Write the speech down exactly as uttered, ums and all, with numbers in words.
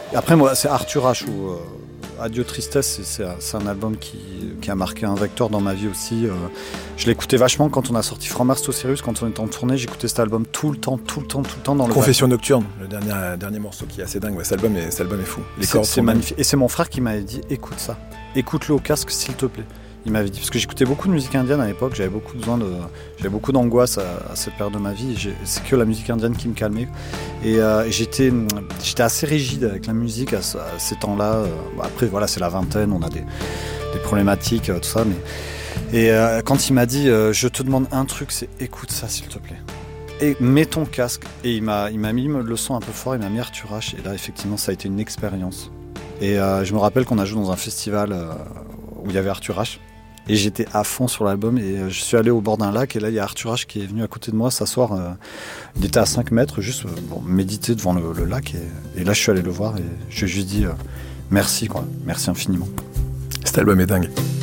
Et après, moi, c'est Arthur H. ou euh, Adieu Tristesse, c'est, c'est, c'est un album qui, qui a marqué un vecteur dans ma vie aussi. Euh, je l'écoutais vachement quand on a sorti From Mars to Sirius, quand on était en tournée, j'écoutais cet album tout le temps, tout le temps, tout le temps dans le Confession nocturne, le dernier, dernier morceau qui est assez dingue. Ouais, cet, album est, cet album est fou. Les c'est, c'est magnifique. Et c'est mon frère qui m'avait dit, écoute ça, écoute-le au casque s'il te plaît. Il m'avait dit, parce que j'écoutais beaucoup de musique indienne à l'époque, j'avais beaucoup besoin de, j'avais beaucoup d'angoisse à, à cette période de ma vie. J'ai, c'est que la musique indienne qui me calmait. Et, euh, et j'étais, j'étais assez rigide avec la musique à, à ces temps-là. Euh, après, voilà, c'est la vingtaine, on a des, des problématiques, tout ça. Mais et euh, quand il m'a dit, euh, je te demande un truc, c'est écoute ça s'il te plaît. Et mets ton casque. Et il m'a, il m'a mis le son un peu fort, il m'a mis Arthur H. Et là, effectivement, ça a été une expérience. Et euh, je me rappelle qu'on a joué dans un festival euh, où il y avait Arthur H. Et j'étais à fond sur l'album et je suis allé au bord d'un lac et là il y a Arthur H qui est venu à côté de moi s'asseoir. Euh, il était à cinq mètres, juste euh, bon, méditer devant le, le lac et, et là je suis allé le voir et je lui ai juste dit euh, merci quoi, merci infiniment. Cet album est dingue.